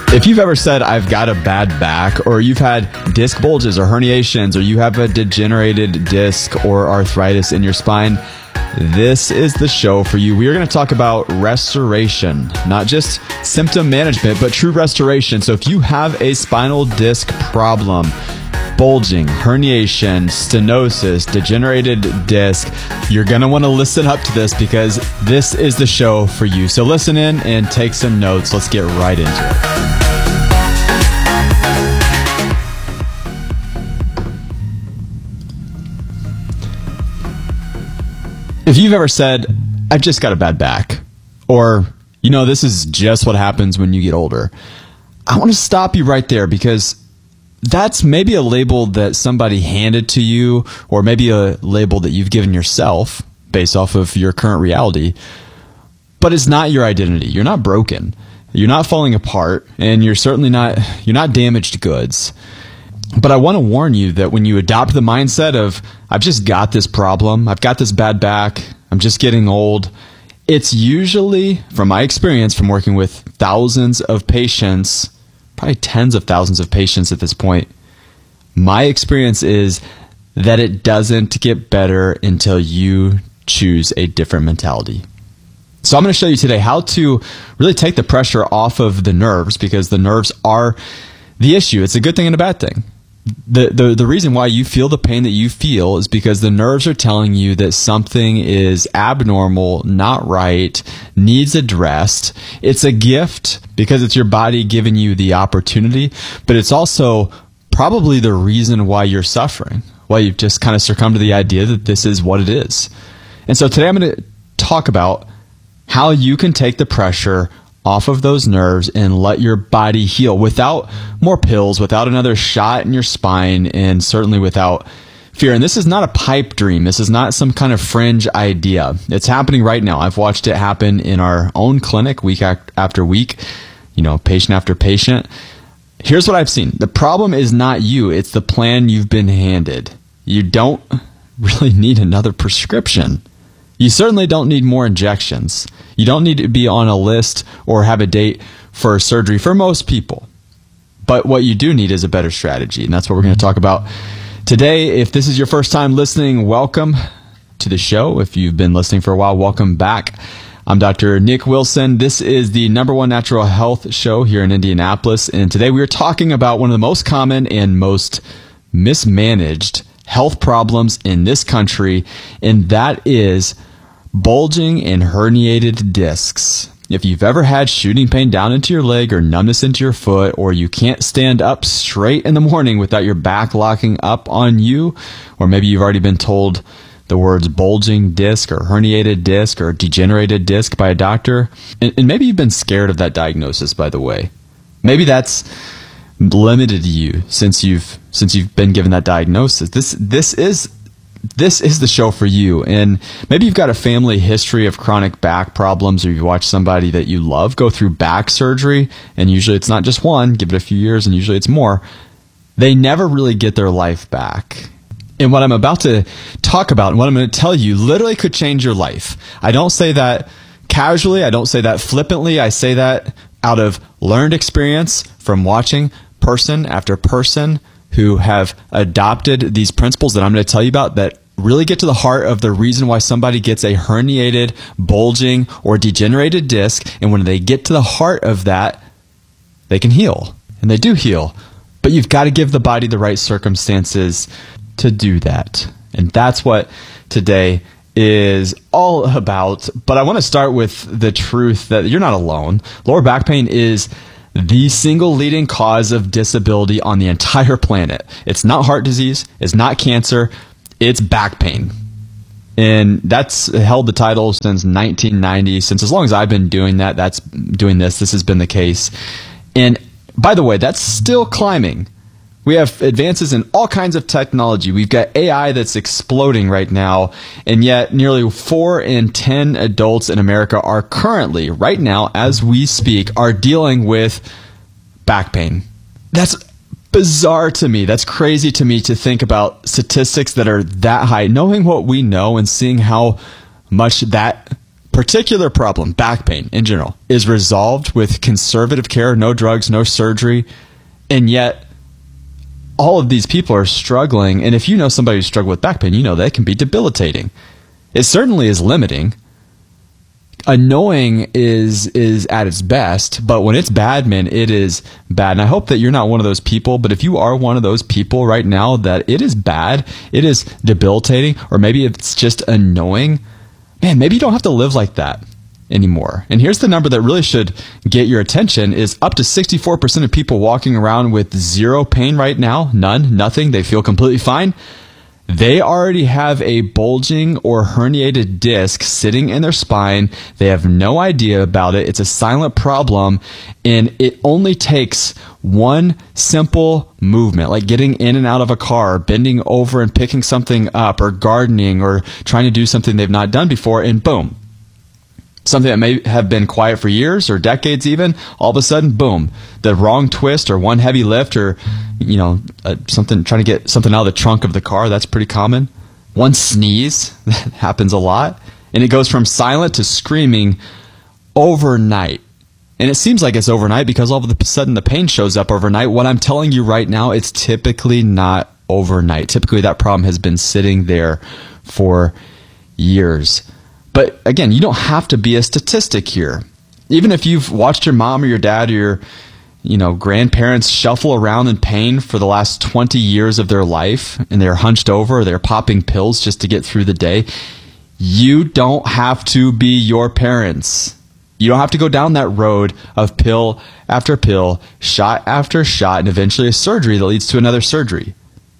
If you've ever said, I've got a bad back, or you've had disc bulges or herniations, or you have a degenerated disc or arthritis in your spine, this is the show for you. We are going to talk about restoration, not just symptom management, but true restoration. So if you have a spinal disc problem, bulging, herniation, stenosis, degenerated disc, you're going to want to listen up to this because this is the show for you. So listen in and take some notes. Let's get right into it. If you've ever said, I've just got a bad back, or, this is just what happens when you get older, I want to stop you right there because that's maybe a label that somebody handed to you, or maybe a label that you've given yourself based off of your current reality, but it's not your identity. You're not broken. You're not falling apart, and you're not damaged goods. But I want to warn you that when you adopt the mindset of, I've just got this problem, I've got this bad back, I'm just getting old, it's usually, from my experience from working with thousands of patients, probably tens of thousands of patients at this point, my experience is that it doesn't get better until you choose a different mentality. So I'm going to show you today how to really take the pressure off of the nerves, because the nerves are the issue. It's a good thing and a bad thing. The reason why you feel the pain that you feel is because the nerves are telling you that something is abnormal, not right, needs addressed. It's a gift because it's your body giving you the opportunity, but it's also probably the reason why you're suffering, why you've just kind of succumbed to the idea that this is what it is. And so today I'm going to talk about how you can take the pressure off of those nerves and let your body heal without more pills, without another shot in your spine, and certainly without fear. And this is not a pipe dream. This is not some kind of fringe idea. It's happening right now. I've watched it happen in our own clinic week after week, patient after patient. Here's what I've seen. The problem is not you. It's the plan you've been handed. You don't really need another prescription. You certainly don't need more injections. You don't need to be on a list or have a date for surgery for most people. But what you do need is a better strategy, and that's what we're going to talk about today. If this is your first time listening, welcome to the show. If you've been listening for a while, welcome back. I'm Dr. Nick Wilson. This is the #1 natural health show here in Indianapolis, and today we are talking about one of the most common and most mismanaged health problems in this country, and that is bulging and herniated discs. If you've ever had shooting pain down into your leg or numbness into your foot, or you can't stand up straight in the morning without your back locking up on you, or maybe you've already been told the words bulging disc or herniated disc or degenerated disc by a doctor, and maybe you've been scared of that diagnosis, by the way. Maybe that's limited you since you've been given that diagnosis. This is the show for you. And maybe you've got a family history of chronic back problems, or you've watched somebody that you love go through back surgery, and usually it's not just one, give it a few years, and usually it's more. They never really get their life back. And what I'm about to talk about and what I'm going to tell you literally could change your life. I don't say that casually. I don't say that flippantly. I say that out of learned experience from watching person after person who have adopted these principles that I'm going to tell you about that really get to the heart of the reason why somebody gets a herniated, bulging, or degenerated disc. And when they get to the heart of that, they can heal. And they do heal. But you've got to give the body the right circumstances to do that. And that's what today is all about. But I want to start with the truth that you're not alone. Lower back pain is the single leading cause of disability on the entire planet. It's not heart disease. It's not cancer. It's back pain. And that's held the title since 1990. Since as long as I've been doing that, this has been the case. And by the way, that's still climbing. We have advances in all kinds of technology. We've got AI that's exploding right now, and yet nearly 4 in 10 adults in America are currently, right now, as we speak, are dealing with back pain. That's bizarre to me. That's crazy to me to think about statistics that are that high. Knowing what we know and seeing how much that particular problem, back pain in general, is resolved with conservative care, no drugs, no surgery, and yet all of these people are struggling. And if you know somebody who's struggled with back pain, you know that it can be debilitating. It certainly is limiting. Annoying is at its best, but when it's bad, man, it is bad. And I hope that you're not one of those people, but if you are one of those people right now that it is bad, it is debilitating, or maybe it's just annoying, man, maybe you don't have to live like that anymore. And here's the number that really should get your attention is up to 64% of people walking around with zero pain right now, none, nothing, they feel completely fine. They already have a bulging or herniated disc sitting in their spine. They have no idea about it. It's a silent problem, and it only takes one simple movement, like getting in and out of a car, bending over and picking something up, or gardening, or trying to do something they've not done before, and boom. Something that may have been quiet for years or decades even, all of a sudden, boom, the wrong twist or one heavy lift or, something, trying to get something out of the trunk of the car, that's pretty common. One sneeze, that happens a lot. And it goes from silent to screaming overnight. And it seems like it's overnight because all of a sudden the pain shows up overnight. What I'm telling you right now, it's typically not overnight. Typically that problem has been sitting there for years. But again, you don't have to be a statistic here. Even if you've watched your mom or your dad or your grandparents shuffle around in pain for the last 20 years of their life, and they're hunched over or they're popping pills just to get through the day, you don't have to be your parents. You don't have to go down that road of pill after pill, shot after shot, and eventually a surgery that leads to another surgery.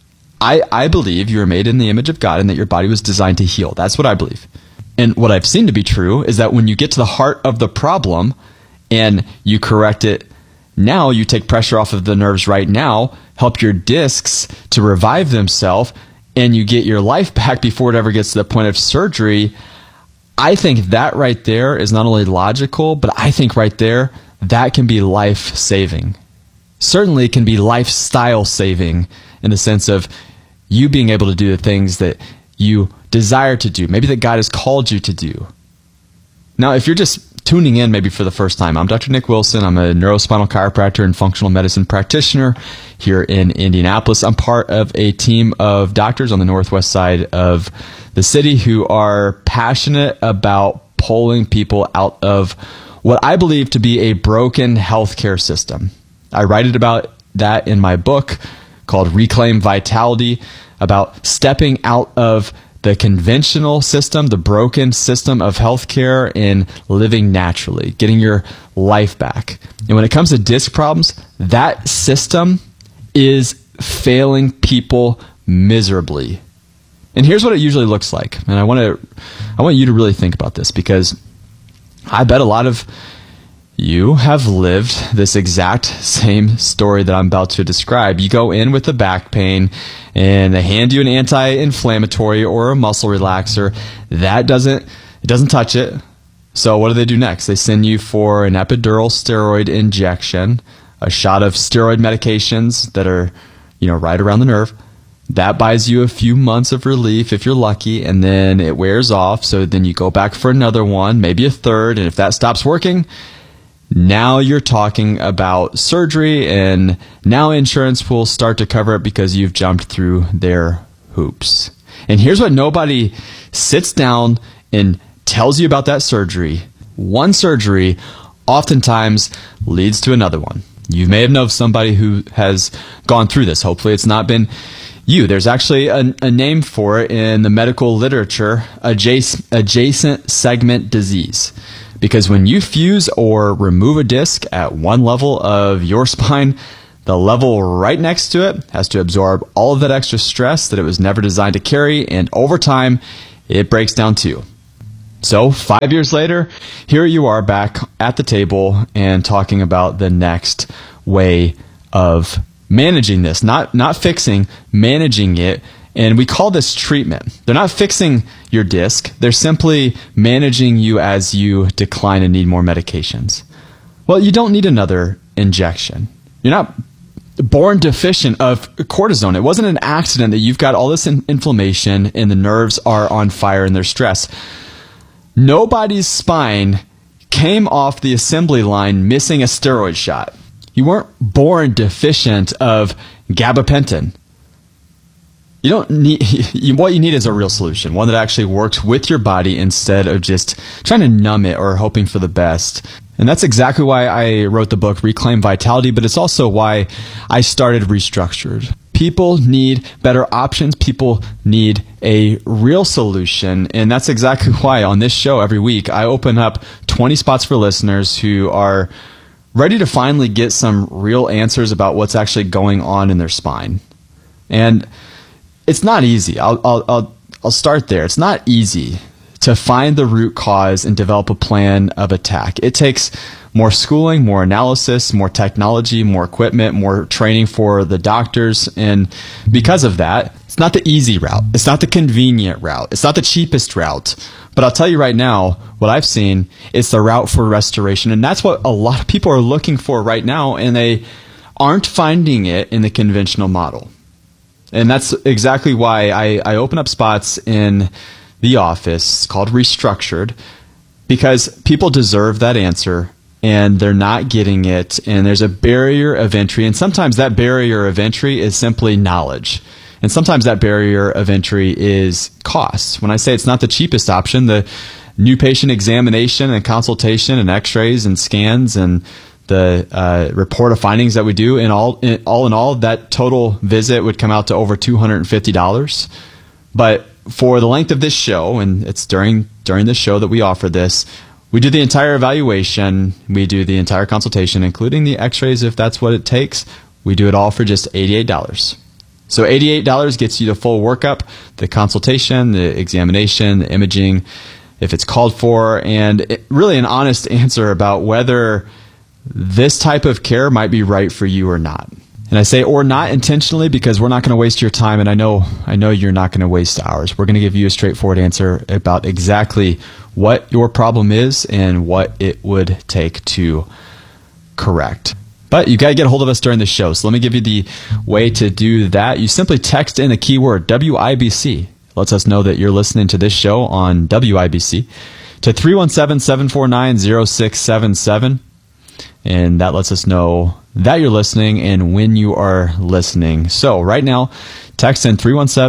I believe you were made in the image of God and that your body was designed to heal. That's what I believe. And what I've seen to be true is that when you get to the heart of the problem and you correct it now, you take pressure off of the nerves right now, help your discs to revive themselves, and you get your life back before it ever gets to the point of surgery. I think that right there is not only logical, but I think right there, that can be life-saving. Certainly it can be lifestyle-saving in the sense of you being able to do the things that you desire to do, maybe that God has called you to do. Now, if you're just tuning in maybe for the first time, I'm Dr. Nick Wilson. I'm a neurospinal chiropractor and functional medicine practitioner here in Indianapolis. I'm part of a team of doctors on the northwest side of the city who are passionate about pulling people out of what I believe to be a broken healthcare system. I write about that in my book called Reclaim Vitality, about stepping out of the conventional system, the broken system of healthcare, and living naturally, getting your life back. And when it comes to disc problems, that system is failing people miserably. And here's what it usually looks like. And I want you to really think about this, because I bet a lot of you have lived this exact same story that I'm about to describe. You go in with the back pain and they hand you an anti-inflammatory or a muscle relaxer. It doesn't touch it. So what do they do next? They send you for an epidural steroid injection, a shot of steroid medications that are, right around the nerve. That buys you a few months of relief if you're lucky, and then it wears off. So then you go back for another one, maybe a third, and if that stops working, now you're talking about surgery, and now insurance will start to cover it because you've jumped through their hoops. And here's what nobody sits down and tells you about that surgery. One surgery oftentimes leads to another one. You may have known somebody who has gone through this. Hopefully it's not been you. There's actually a name for it in the medical literature, adjacent segment disease. Because when you fuse or remove a disc at one level of your spine, the level right next to it has to absorb all of that extra stress that it was never designed to carry, and over time, it breaks down too. So 5 years later, here you are back at the table and talking about the next way of managing this. Not fixing, managing it. And we call this treatment. They're not fixing your disc. They're simply managing you as you decline and need more medications. Well, you don't need another injection. You're not born deficient of cortisone. It wasn't an accident that you've got all this inflammation and the nerves are on fire and they're stressed. Nobody's spine came off the assembly line missing a steroid shot. You weren't born deficient of gabapentin. You don't need, what you need is a real solution, one that actually works with your body instead of just trying to numb it or hoping for the best. And that's exactly why I wrote the book Reclaim Vitality, but it's also why I started Restructured. People need better options. People need a real solution. And that's exactly why on this show every week, I open up 20 spots for listeners who are ready to finally get some real answers about what's actually going on in their spine. And it's not easy. I'll start there. It's not easy to find the root cause and develop a plan of attack. It takes more schooling, more analysis, more technology, more equipment, more training for the doctors. And because of that, it's not the easy route. It's not the convenient route. It's not the cheapest route. But I'll tell you right now, what I've seen is the route for restoration. And that's what a lot of people are looking for right now. And they aren't finding it in the conventional model. And that's exactly why I open up spots in the office called Restructured, because people deserve that answer and they're not getting it. And there's a barrier of entry. And sometimes that barrier of entry is simply knowledge. And sometimes that barrier of entry is cost. When I say it's not the cheapest option, the new patient examination and consultation and x-rays and scans and the report of findings that we do, in all, that total visit would come out to over $250. But for the length of this show, and it's during the show that we offer this, we do the entire evaluation, we do the entire consultation, including the x-rays if that's what it takes. We do it all for just $88. So $88 gets you the full workup, the consultation, the examination, the imaging, if it's called for, and really an honest answer about whether this type of care might be right for you or not. And I say or not intentionally because we're not going to waste your time, and I know you're not going to waste ours. We're going to give you a straightforward answer about exactly what your problem is and what it would take to correct. But you got to get a hold of us during the show. So let me give you the way to do that. You simply text in the keyword WIBC. Lets us know that you're listening to this show on WIBC to 317-749-0677. And that lets us know that you're listening and when you are listening. So right now, text in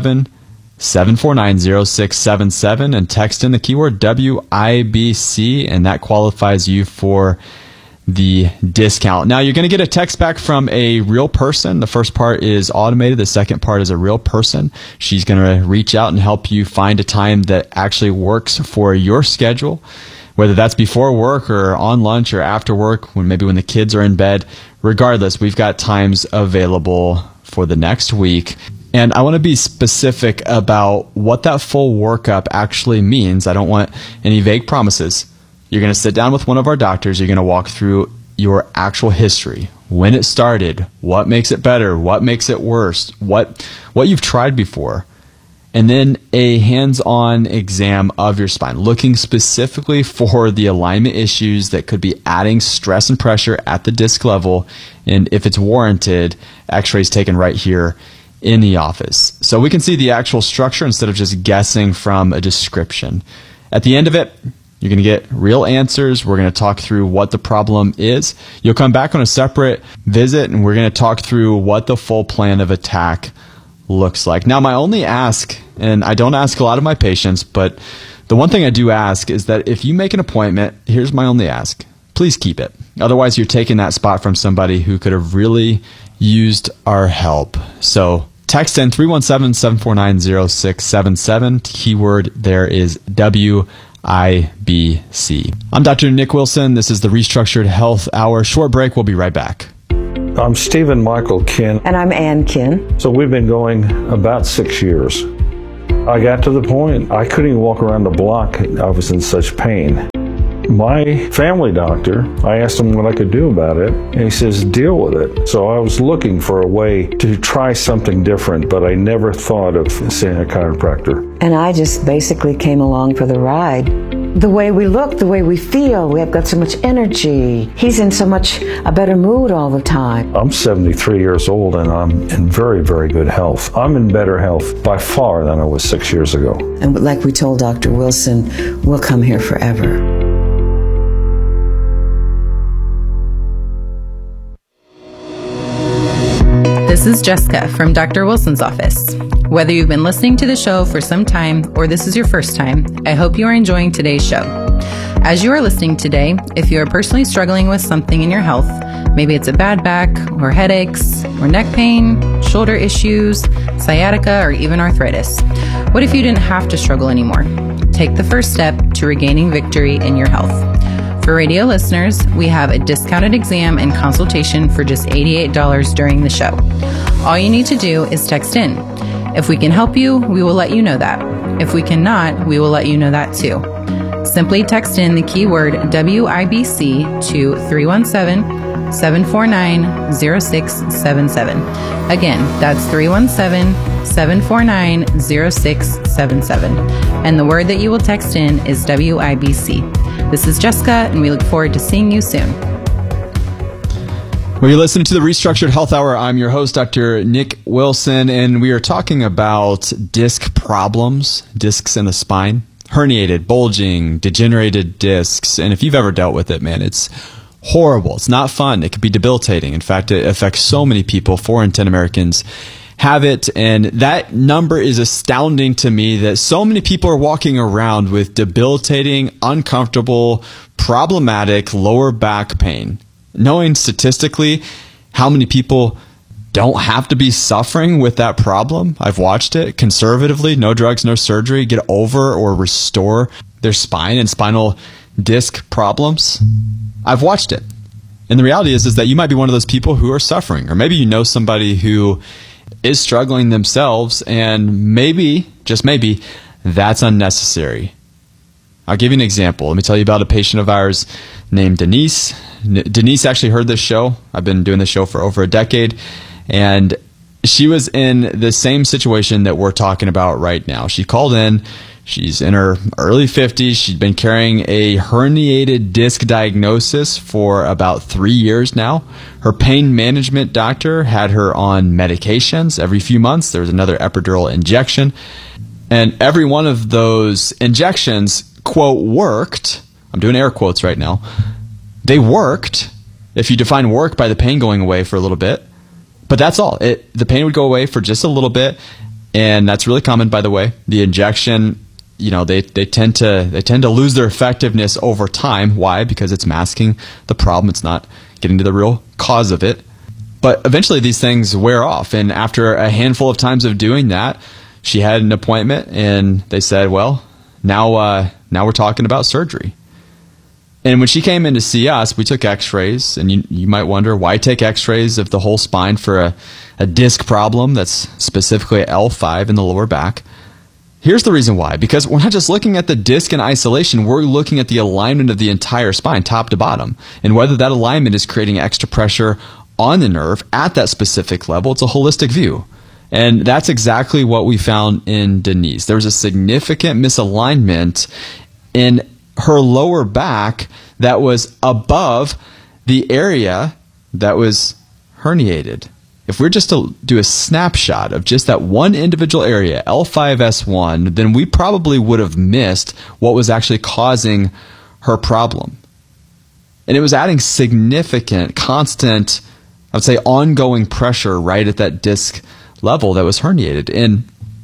317-749-0677 and text in the keyword WIBC, and that qualifies you for the discount. Now, you're going to get a text back from a real person. The first part is automated. The second part is a real person. She's going to reach out and help you find a time that actually works for your schedule, whether that's before work or on lunch or after work, when the kids are in bed. Regardless, we've got times available for the next week. And I want to be specific about what that full workup actually means. I don't want any vague promises. You're going to sit down with one of our doctors. You're going to walk through your actual history, when it started, what makes it better, what makes it worse, what you've tried before, and then a hands-on exam of your spine, looking specifically for the alignment issues that could be adding stress and pressure at the disc level, and if it's warranted, x-rays taken right here in the office. So we can see the actual structure instead of just guessing from a description. At the end of it, you're going to get real answers. We're going to talk through what the problem is. You'll come back on a separate visit, and we're going to talk through what the full plan of attack looks like. Now, my only ask, and I don't ask a lot of my patients, but the one thing I do ask is that if you make an appointment, here's my only ask. Please keep it. Otherwise, you're taking that spot from somebody who could have really used our help. So text in 317-749-0677. Keyword there is WIBC. I'm Dr. Nick Wilson. This is the Restructured Health Hour. Short break. We'll be right back. I'm Stephen Michael Kinn. And I'm Ann Kinn. So we've been going about 6 years. I got to the point I couldn't even walk around the block. I was in such pain. My family doctor, I asked him what I could do about it, and he says, deal with it. So I was looking for a way to try something different, but I never thought of seeing a chiropractor. And I just basically came along for the ride. The way we look, the way we feel, we have got so much energy. He's in so much a better mood all the time. I'm 73 years old and I'm in very, very good health. I'm in better health by far than I was 6 years ago. And like we told Dr. Wilson, we'll come here forever. This is Jessica from Dr. Wilson's office. Whether you've been listening to the show for some time or this is your first time, I hope you are enjoying today's show. As you are listening today, if you are personally struggling with something in your health, maybe it's a bad back or headaches or neck pain, shoulder issues, sciatica, or even arthritis, what if you didn't have to struggle anymore? Take the first step to regaining victory in your health. For radio listeners, we have a discounted exam and consultation for just $88 during the show. All you need to do is text in. If we can help you, we will let you know that. If we cannot, we will let you know that too. Simply text in the keyword WIBC to 317-749-0677. Again, that's 317-749-0677. And the word that you will text in is WIBC. This is Jessica, and we look forward to seeing you soon. Well, you're listening to the Restructured Health Hour. I'm your host, Dr. Nick Wilson, and we are talking about disc problems, discs in the spine, herniated, bulging, degenerated discs. And if you've ever dealt with it, man, it's horrible. It's not fun. It can be debilitating. In fact, it affects so many people. 4 in 10 Americans have it. And that number is astounding to me that so many people are walking around with debilitating, uncomfortable, problematic lower back pain. Knowing statistically how many people don't have to be suffering with that problem. I've watched it conservatively, no drugs, no surgery, get over or restore their spine and spinal disc problems. I've watched it. And the reality is that you might be one of those people who are suffering, or maybe you know somebody who is struggling themselves, and maybe, just maybe, that's unnecessary. I'll give you an example. Let me tell you about a patient of ours named Denise. Denise actually heard this show. I've been doing this show for over a decade, and she was in the same situation that we're talking about right now. She called in. She's in her early 50s. She'd been carrying a herniated disc diagnosis for about 3 years now. Her pain management doctor had her on medications. Every few months, there was another epidural injection. And every one of those injections, quote, worked. I'm doing air quotes right now. They worked, if you define work by the pain going away for a little bit. But that's all. The pain would go away for just a little bit, and that's really common, by the way. The injection, they tend to lose their effectiveness over time. Why? Because it's masking the problem. It's not getting to the real cause of it. But eventually these things wear off, and after a handful of times of doing that, she had an appointment, and they said, well, now we're talking about surgery. And when she came in to see us, we took x-rays, and you might wonder, why take x-rays of the whole spine for a disc problem that's specifically L5 in the lower back? Here's the reason why. Because we're not just looking at the disc in isolation, we're looking at the alignment of the entire spine, top to bottom, and whether that alignment is creating extra pressure on the nerve at that specific level. It's a holistic view. And that's exactly what we found in Denise. There was a significant misalignment in her lower back that was above the area that was herniated. If we're just to do a snapshot of just that one individual area, L5S1, then we probably would have missed what was actually causing her problem. And it was adding significant, constant, I would say ongoing pressure right at that disc level that was herniated. And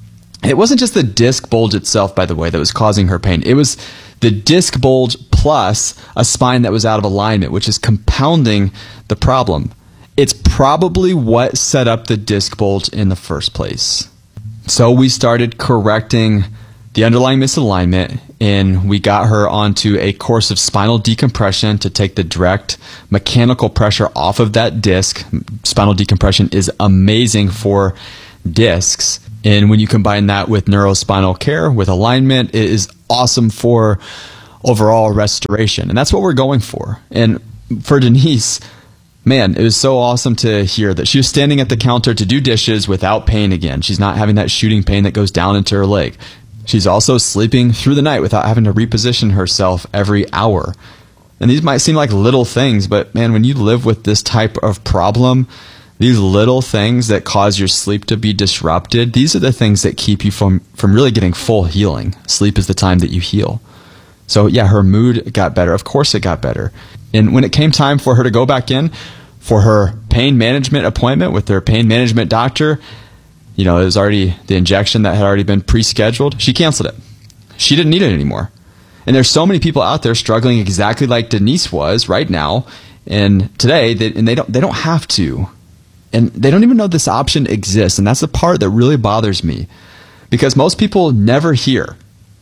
it wasn't just the disc bulge itself, by the way, that was causing her pain. It was the disc bulge plus a spine that was out of alignment, which is compounding the problem. It's probably what set up the disc bulge in the first place. So we started correcting the underlying misalignment, and we got her onto a course of spinal decompression to take the direct mechanical pressure off of that disc. Spinal decompression is amazing for discs. And when you combine that with neurospinal care, with alignment, it is awesome for overall restoration. And that's what we're going for. And for Denise, man, it was so awesome to hear that she was standing at the counter to do dishes without pain again. She's not having that shooting pain that goes down into her leg. She's also sleeping through the night without having to reposition herself every hour. And these might seem like little things, but man, when you live with this type of problem, these little things that cause your sleep to be disrupted, these are the things that keep you from really getting full healing. Sleep is the time that you heal. So yeah, her mood got better. Of course it got better. And when it came time for her to go back in for her pain management appointment with her pain management doctor, it was already the injection that had already been pre-scheduled. She canceled it. She didn't need it anymore. And there's so many people out there struggling exactly like Denise was right now and today, and they don't have to. And they don't even know this option exists. And that's the part that really bothers me, because most people never hear.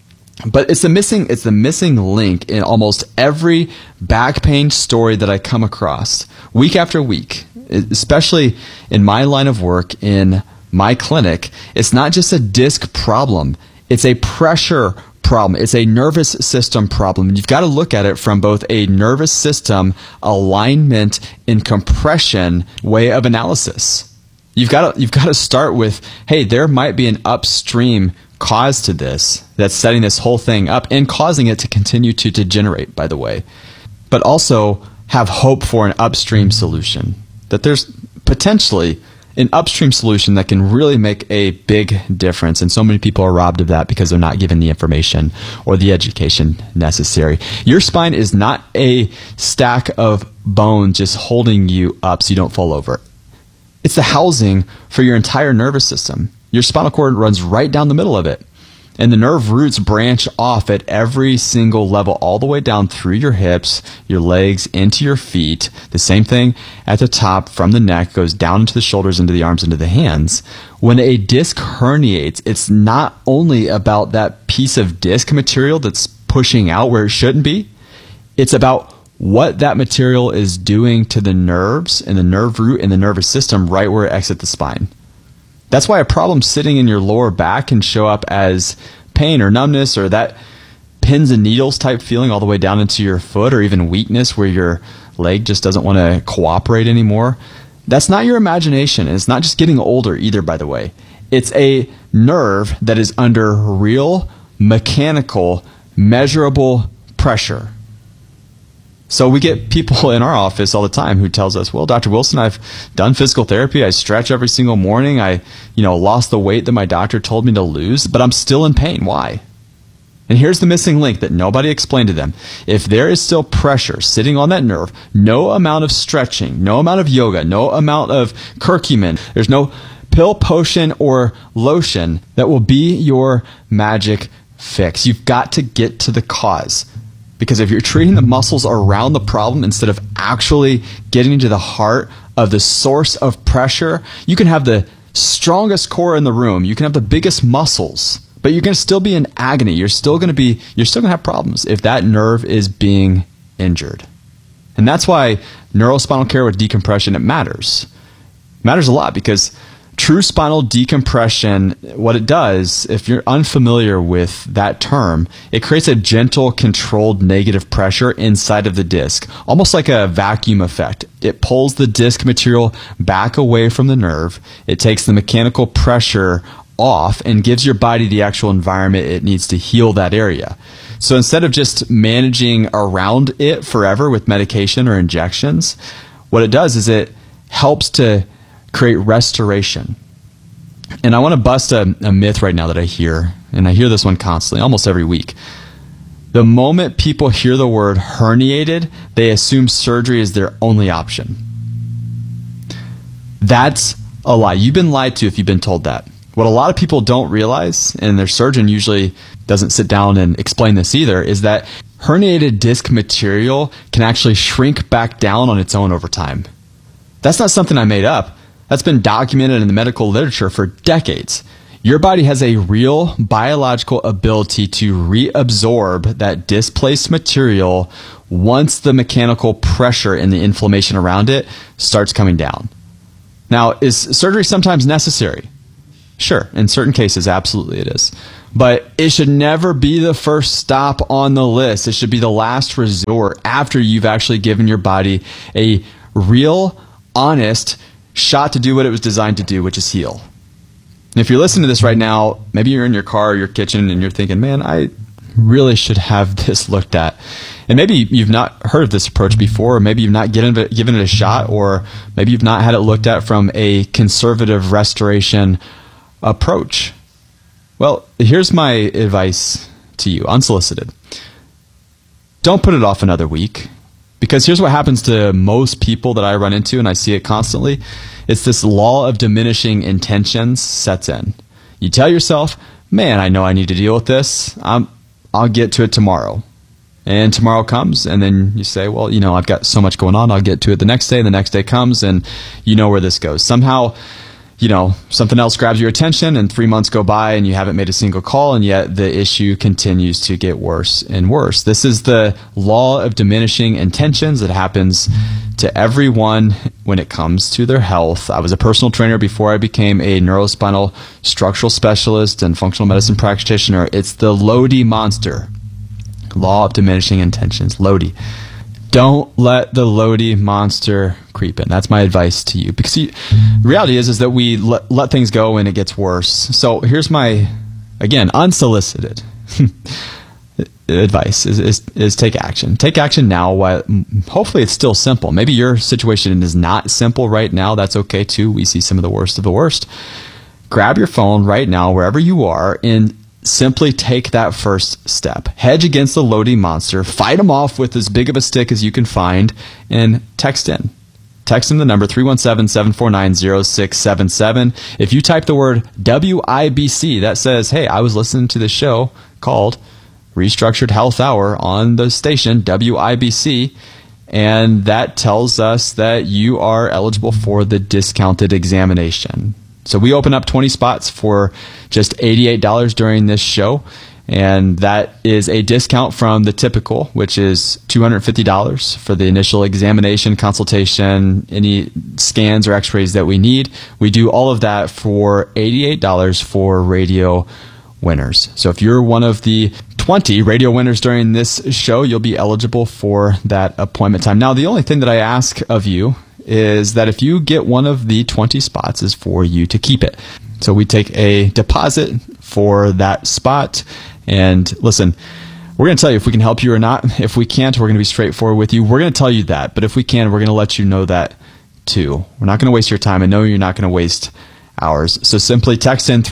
But it's the missing link in almost every back pain story that I come across week after week, especially in my line of work in my clinic. It's not just a disc problem. It's a pressure problem. It's a nervous system problem. You've got to look at it from both a nervous system alignment and compression way of analysis. You've got to start with, hey, there might be an upstream cause to this that's setting this whole thing up and causing it to continue to degenerate, by the way. But also have hope for an upstream solution, that there's potentially an upstream solution that can really make a big difference. And so many people are robbed of that because they're not given the information or the education necessary. Your spine is not a stack of bones just holding you up so you don't fall over. It's the housing for your entire nervous system. Your spinal cord runs right down the middle of it. And the nerve roots branch off at every single level, all the way down through your hips, your legs, into your feet. The same thing at the top from the neck goes down into the shoulders, into the arms, into the hands. When a disc herniates, it's not only about that piece of disc material that's pushing out where it shouldn't be. It's about what that material is doing to the nerves and the nerve root and the nervous system right where it exits the spine. That's why a problem sitting in your lower back can show up as pain or numbness or that pins and needles type feeling all the way down into your foot, or even weakness where your leg just doesn't want to cooperate anymore. That's not your imagination. And it's not just getting older either, by the way. It's a nerve that is under real, mechanical, measurable pressure. So we get people in our office all the time who tells us, well, Dr. Wilson, I've done physical therapy. I stretch every single morning. I, lost the weight that my doctor told me to lose, but I'm still in pain. Why? And here's the missing link that nobody explained to them. If there is still pressure sitting on that nerve, no amount of stretching, no amount of yoga, no amount of curcumin, there's no pill, potion, or lotion that will be your magic fix. You've got to get to the cause. Because if you're treating the muscles around the problem instead of actually getting to the heart of the source of pressure, you can have the strongest core in the room. You can have the biggest muscles, but you're going to still be in agony. You're still going to have problems if that nerve is being injured. And that's why neurospinal care with decompression, it matters. It matters a lot, because true spinal decompression, what it does, if you're unfamiliar with that term, it creates a gentle, controlled negative pressure inside of the disc, almost like a vacuum effect. It pulls the disc material back away from the nerve. It takes the mechanical pressure off and gives your body the actual environment it needs to heal that area. So instead of just managing around it forever with medication or injections, what it does is it helps to create restoration. And I want to bust a myth right now that I hear, and I hear this one constantly, almost every week. The moment people hear the word herniated, they assume surgery is their only option. That's a lie. You've been lied to if you've been told that. What a lot of people don't realize, and their surgeon usually doesn't sit down and explain this either, is that herniated disc material can actually shrink back down on its own over time. That's not something I made up. That's been documented in the medical literature for decades. Your body has a real biological ability to reabsorb that displaced material once the mechanical pressure and the inflammation around it starts coming down. Now, is surgery sometimes necessary? Sure, in certain cases, absolutely it is. But it should never be the first stop on the list. It should be the last resort after you've actually given your body a real, honest shot to do what it was designed to do, which is heal. And if you're listening to this right now, maybe you're in your car or your kitchen and you're thinking, man, I really should have this looked at. And maybe you've not heard of this approach before, or maybe you've not given it a shot, or maybe you've not had it looked at from a conservative restoration approach. Well, here's my advice to you, unsolicited. Don't put it off another week, because here's what happens to most people that I run into, and I see it constantly. It's this law of diminishing intentions sets in. You tell yourself, man, I know I need to deal with this. I'll get to it tomorrow. And tomorrow comes, and then you say, well, I've got so much going on. I'll get to it the next day. The next day comes, and you know where this goes. Somehow, something else grabs your attention, and 3 months go by, and you haven't made a single call, and yet the issue continues to get worse and worse. This is the law of diminishing intentions that happens to everyone when it comes to their health. I was a personal trainer before I became a neurospinal structural specialist and functional medicine practitioner. It's the Lodi monster. Law of diminishing intentions. Lodi. Don't let the Lodi monster creep in. That's my advice to you. Because the reality is that we let things go and it gets worse. So here's my, again, unsolicited advice is take action. Take action now. While hopefully it's still simple. Maybe your situation is not simple right now. That's okay too. We see some of the worst. Grab your phone right now, wherever you are, and simply take that first step. Hedge against the Lodi monster. Fight him off with as big of a stick as you can find, and text in. Text in the number 317-749-0677. If you type the word WIBC, that says, hey, I was listening to the show called Restructured Health Hour on the station, WIBC, and that tells us that you are eligible for the discounted examination. So we open up 20 spots for just $88 during this show, and that is a discount from the typical, which is $250 for the initial examination, consultation, any scans or x-rays that we need. We do all of that for $88 for radio winners. So if you're one of the 20 radio winners during this show, you'll be eligible for that appointment time. Now, the only thing that I ask of you is that if you get one of the 20 spots is for you to keep it. So we take a deposit for that spot. And listen, we're going to tell you if we can help you or not. If we can't, we're going to be straightforward with you. We're going to tell you that. But if we can, we're going to let you know that too. We're not going to waste your time. I know you're not going to waste ours. So simply text in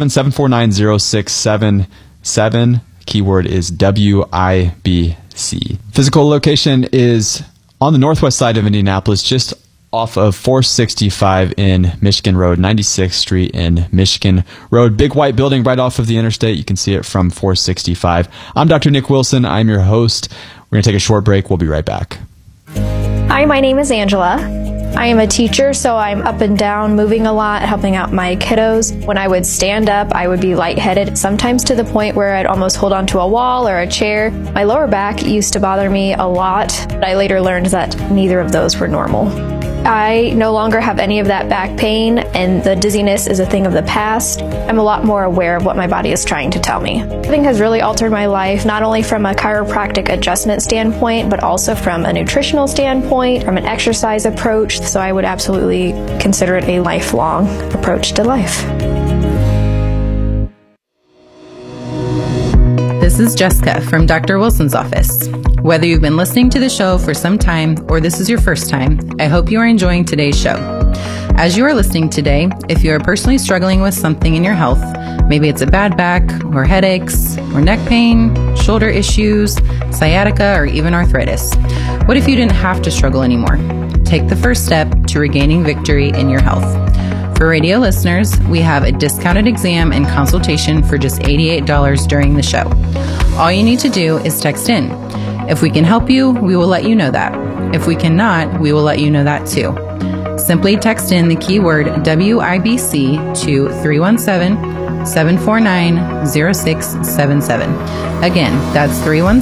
317-749-0677. Keyword is WIBC. Physical location is on the northwest side of Indianapolis, just off of 465 in Michigan Road, 96th Street in Michigan Road. Big white building right off of the interstate. You can see it from 465. I'm Dr. Nick Wilson. I'm your host. We're going to take a short break. We'll be right back. Hi, my name is Angela. I am a teacher, so I'm up and down, moving a lot, helping out my kiddos. When I would stand up, I would be lightheaded, sometimes to the point where I'd almost hold onto a wall or a chair. My lower back used to bother me a lot, but I later learned that neither of those were normal. I no longer have any of that back pain, and the dizziness is a thing of the past. I'm a lot more aware of what my body is trying to tell me. Living has really altered my life, not only from a chiropractic adjustment standpoint, but also from a nutritional standpoint, from an exercise approach, so I would absolutely consider it a lifelong approach to life. This is Jessica from Dr. Wilson's office. Whether you've been listening to the show for some time or this is your first time, I hope you are enjoying today's show. As you are listening today, if you are personally struggling with something in your health, maybe it's a bad back or headaches or neck pain, shoulder issues, sciatica, or even arthritis, what if you didn't have to struggle anymore? Take the first step to regaining victory in your health. For radio listeners, we have a discounted exam and consultation for just $88 during the show. All you need to do is text in. If we can help you, we will let you know that. If we cannot, we will let you know that too. Simply text in the keyword WIBC to 317-749-0677. Again, that's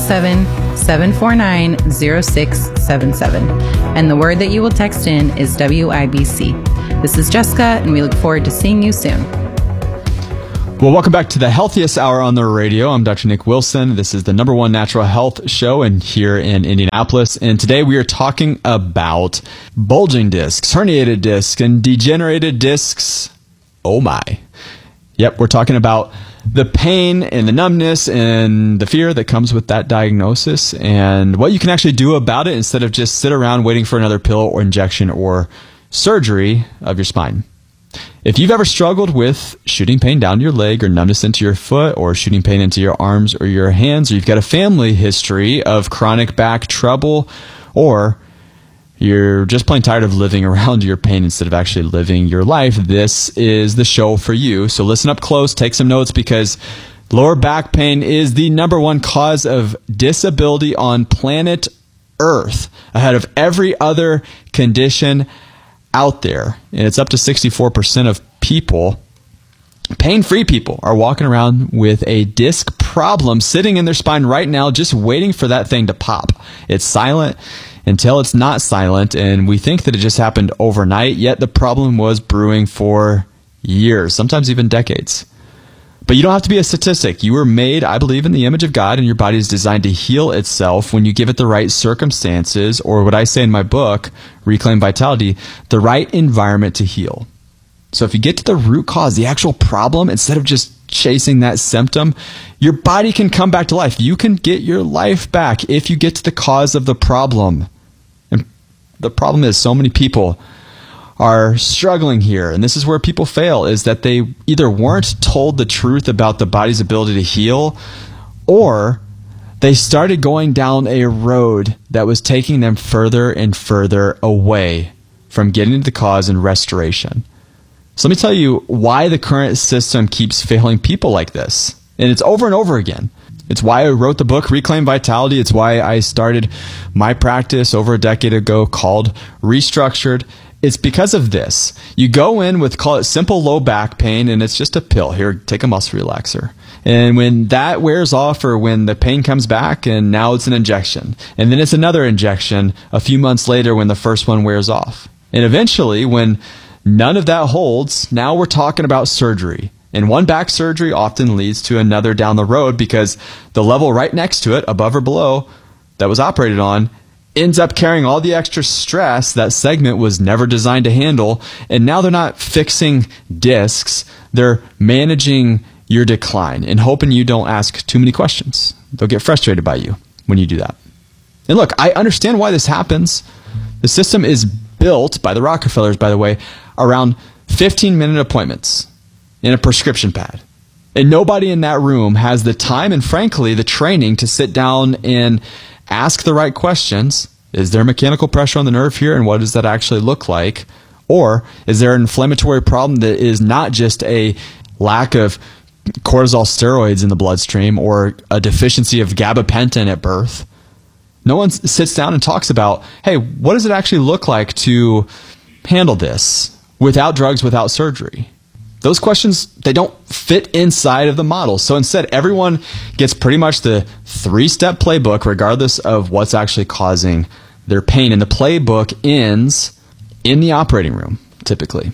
317-749-0677. And the word that you will text in is WIBC. This is Jessica, and we look forward to seeing you soon. Well, welcome back to the Healthiest Hour on the radio. I'm Dr. Nick Wilson. This is the #1 natural health show here in Indianapolis. And today we are talking about bulging discs, herniated discs, and degenerated discs. Oh my. Yep, we're talking about the pain and the numbness and the fear that comes with that diagnosis and what you can actually do about it instead of just sit around waiting for another pill or injection or surgery of your spine. If you've ever struggled with shooting pain down your leg or numbness into your foot or shooting pain into your arms or your hands, or you've got a family history of chronic back trouble, or you're just plain tired of living around your pain instead of actually living your life, this is the show for you. So listen up close, take some notes, because lower back pain is the number one cause of disability on planet Earth, ahead of every other condition out there. And it's up to 64% of people, pain-free people, are walking around with a disc problem sitting in their spine right now, just waiting for that thing to pop. It's silent until it's not silent, and we think that it just happened overnight, yet the problem was brewing for years, sometimes even decades. But you don't have to be a statistic. You were made, I believe, in the image of God, and your body is designed to heal itself when you give it the right circumstances, or what I say in my book, Reclaim Vitality, the right environment to heal. So if you get to the root cause, the actual problem, instead of just chasing that symptom, your body can come back to life. You can get your life back if you get to the cause of the problem. And the problem is so many people are struggling here, and this is where people fail, is that they either weren't told the truth about the body's ability to heal, or they started going down a road that was taking them further and further away from getting to the cause and restoration. So let me tell you why the current system keeps failing people like this. And it's over and over again. It's why I wrote the book, Reclaim Vitality. It's why I started my practice over a decade ago called Restructured. It's because of this. You go in with, call it simple low back pain, and it's just a pill. Here, take a muscle relaxer. And when that wears off, or when the pain comes back, and now it's an injection. And then it's another injection a few months later when the first one wears off. And eventually, when none of that holds, now we're talking about surgery. And one back surgery often leads to another down the road, because the level right next to it, above or below, that was operated on, ends up carrying all the extra stress that segment was never designed to handle. And now they're not fixing discs, they're managing your decline and hoping you don't ask too many questions. They'll get frustrated by you when you do that. And look, I understand why this happens. The system is built by the Rockefellers, by the way, around 15-minute appointments in a prescription pad. And nobody in that room has the time and, frankly, the training to sit down and ask the right questions. Is there mechanical pressure on the nerve here, and what does that actually look like? Or is there an inflammatory problem that is not just a lack of cortisol steroids in the bloodstream or a deficiency of gabapentin at birth? No one sits down and talks about, hey, what does it actually look like to handle this without drugs, without surgery? Those questions, they don't fit inside of the model. So instead, everyone gets pretty much the 3-step playbook regardless of what's actually causing their pain. And the playbook ends in the operating room, typically.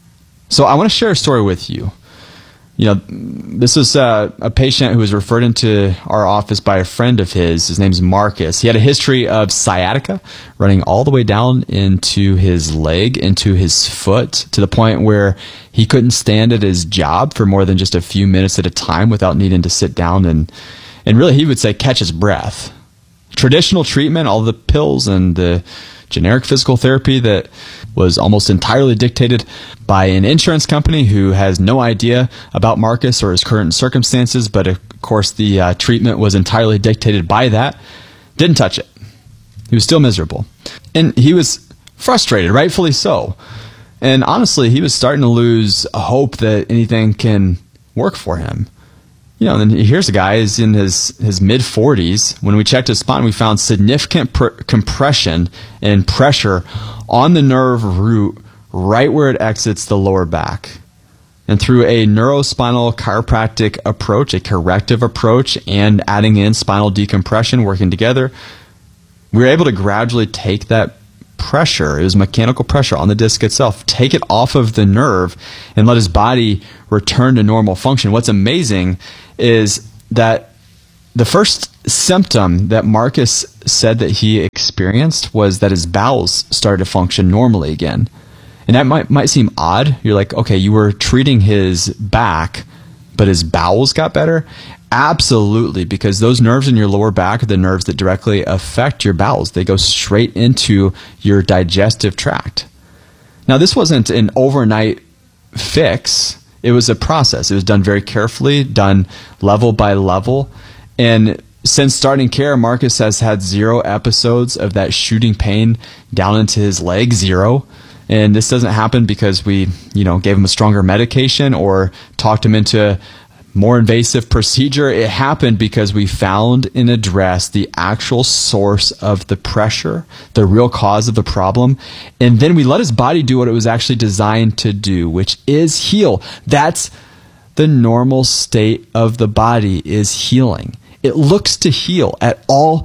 So I want to share a story with you. You know, this is a patient who was referred into our office by a friend of his. His name's Marcus. He had a history of sciatica running all the way down into his leg, into his foot, to the point where he couldn't stand at his job for more than just a few minutes at a time without needing to sit down and really, he would say, catch his breath. Traditional treatment, all the pills and the generic physical therapy that was almost entirely dictated by an insurance company who has no idea about Marcus or his current circumstances, but of course the treatment was entirely dictated by that. Didn't touch it. He was still miserable. And he was frustrated, rightfully so. And honestly, he was starting to lose hope that anything can work for him. You know, and then here's a guy who's in his mid-40s. When we checked his spine, we found significant compression and pressure on the nerve root right where it exits the lower back. And through a neurospinal chiropractic approach, a corrective approach, and adding in spinal decompression, working together, we were able to gradually take that pressure, it was mechanical pressure on the disc itself, take it off of the nerve and let his body return to normal function. What's amazing is that the first symptom that Marcus said that he experienced was that his bowels started to function normally again. And that might seem odd. You're like, okay, you were treating his back, but his bowels got better? Absolutely, because those nerves in your lower back are the nerves that directly affect your bowels. They go straight into your digestive tract. Now, this wasn't an overnight fix. It was a process. It was done very carefully, done level by level. And since starting care, Marcus has had 0 episodes of that shooting pain down into his leg, 0. And this doesn't happen because we, gave him a stronger medication or talked him into more invasive procedure. It happened because we found and addressed the actual source of the pressure, the real cause of the problem. And then we let his body do what it was actually designed to do, which is heal. That's the normal state of the body, is healing. It looks to heal at all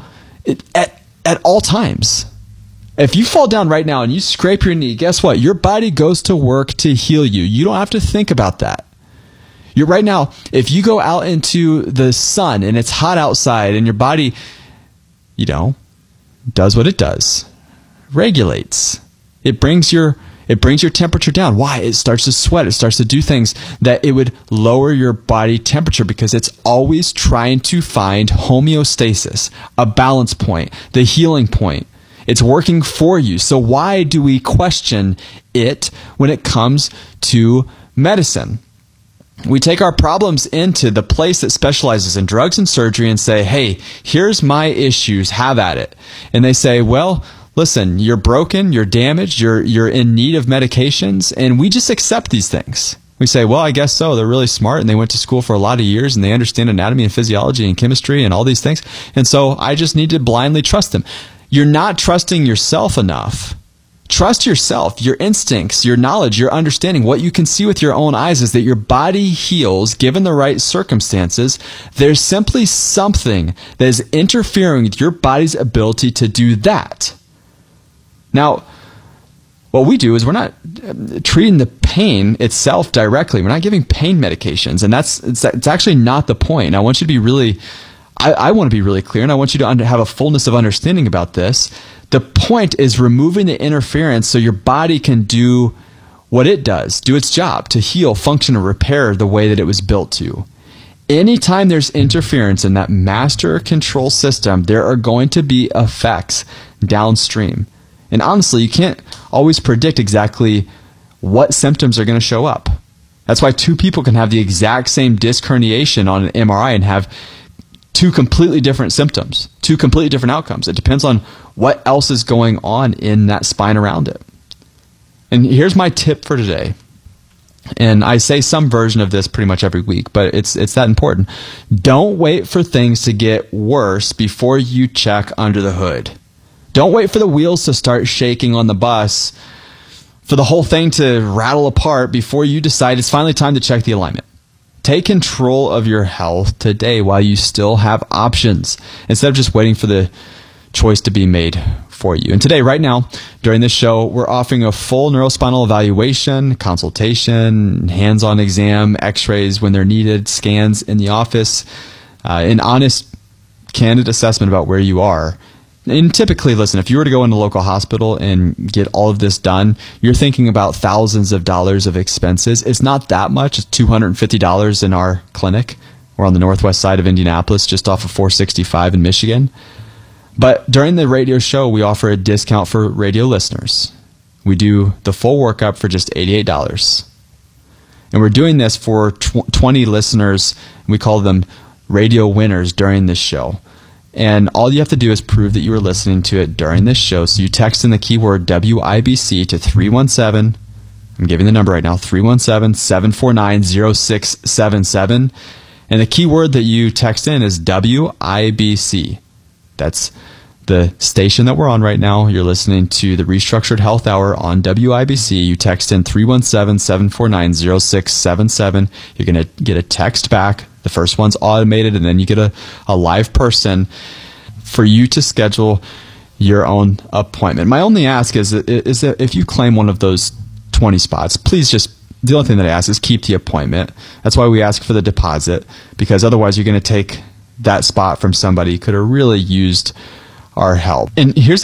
times. If you fall down right now and you scrape your knee, guess what? Your body goes to work to heal you. You don't have to think about that. You're right now, if you go out into the sun and it's hot outside and your body, does what it does, regulates. It brings your temperature down. Why? It starts to sweat. It starts to do things that it would lower your body temperature because it's always trying to find homeostasis, a balance point, the healing point. It's working for you. So why do we question it when it comes to medicine? We take our problems into the place that specializes in drugs and surgery and say, hey, here's my issues, have at it. And they say, well, listen, you're broken, you're damaged, you're in need of medications, and we just accept these things. We say, well, I guess so. They're really smart, and they went to school for a lot of years, and they understand anatomy and physiology and chemistry and all these things, and so I just need to blindly trust them. You're not trusting yourself enough. Trust yourself, your instincts, your knowledge, your understanding. What you can see with your own eyes is that your body heals given the right circumstances. There's simply something that is interfering with your body's ability to do that. Now, what we do is we're not treating the pain itself directly. We're not giving pain medications, and it's actually not the point. And I want you to be really, I want to be really clear, and I want you to have a fullness of understanding about this. The point is removing the interference so your body can do what it does, do its job, to heal, function, and repair the way that it was built to. Anytime there's interference in that master control system, there are going to be effects downstream. And honestly, you can't always predict exactly what symptoms are going to show up. That's why 2 people can have the exact same disc herniation on an MRI and have 2 completely different symptoms, 2 completely different outcomes. It depends on what else is going on in that spine around it. And here's my tip for today. And I say some version of this pretty much every week, but it's that important. Don't wait for things to get worse before you check under the hood. Don't wait for the wheels to start shaking on the bus, for the whole thing to rattle apart before you decide it's finally time to check the alignment. Take control of your health today while you still have options, instead of just waiting for the choice to be made for you. And today, right now, during this show, we're offering a full neurospinal evaluation, consultation, hands-on exam, x-rays when they're needed, scans in the office, an honest, candid assessment about where you are. And typically, listen, if you were to go into a local hospital and get all of this done, you're thinking about thousands of dollars of expenses. It's not that much. It's $250 in our clinic. We're on the northwest side of Indianapolis, just off of 465 in Michigan. But during the radio show, we offer a discount for radio listeners. We do the full workup for just $88. And we're doing this for 20 listeners. We call them radio winners during this show. And all you have to do is prove that you were listening to it during this show. So you text in the keyword WIBC to 317. I'm giving the number right now, 317-749-0677. And the keyword that you text in is WIBC. That's the station that we're on right now. You're listening to the Restructured Health Hour on WIBC. You text in 317-749-0677. You're going to get a text back. The first one's automated, and then you get a live person for you to schedule your own appointment. My only ask is that if you claim one of those 20 spots, please the only thing that I ask is keep the appointment. That's why we ask for the deposit, because otherwise you're going to take that spot from somebody who could have really used our help. And here's